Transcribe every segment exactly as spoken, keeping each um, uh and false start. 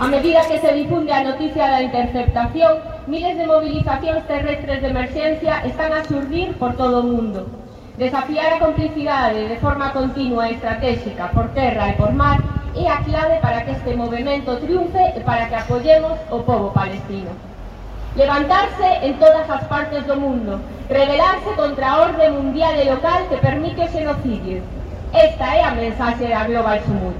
A medida que se difunde a noticia da interceptación, miles de movilizacións terrestres de emerxencia están a xurdir por todo o mundo. Desafiar a complicidade de forma continua e estratégica por terra e por mar é a clave para que este movimento triunfe e para que apoyemos o pobo palestino. Levantarse en todas as partes do mundo, rebelarse contra a orde mundial e local que permite o xenocidio. Esta é a mensaxe da Global Sumut.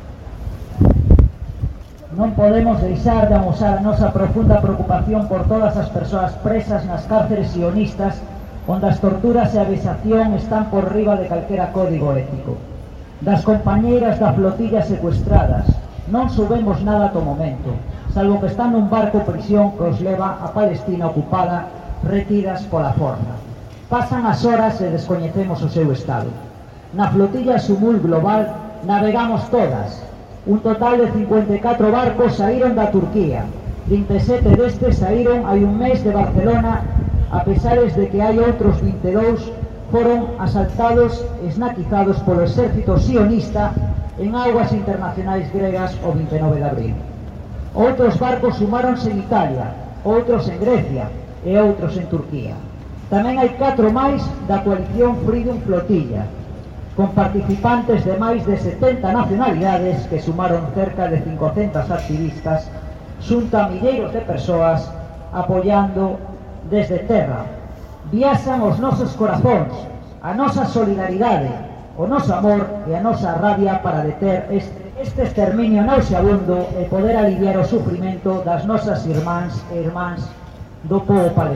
Non podemos deixar de amosar a nosa profunda preocupación por todas as persoas presas nas cárceres sionistas onde as torturas e a vexación están por riba de calquera código ético. Das compañeiras da flotilla secuestradas non subemos nada ata o momento, salvo que están nun barco prisión que os leva a Palestina ocupada, retidas pola forza. Pasan as horas e descoñecemos o seu estado. Na flotilla Sumul Global navegamos todas. Un total de cincuenta e catro barcos saíron da Turquía. vinte e sete destes saíron hai un mes de Barcelona, a pesares de que hai outros vinte e dous foron asaltados e esnaquizados polo exército sionista en aguas internacionais gregas o vinte e nove de abril. Outros barcos sumáronse en Italia, outros en Grecia e outros en Turquía. Tamén hai catro máis da coalición Freedom Flotilla, con participantes de máis de setenta nacionalidades que sumaron cerca de cincocentos activistas xunto a milleiros de persoas apoiando desde terra. Viaxan os nosos corazóns, a nosa solidaridade, o noso amor e a nosa rabia para deter este, este exterminio nauseabundo e poder aliviar o sufrimento das nosas irmáns e irmáns do povo palestino.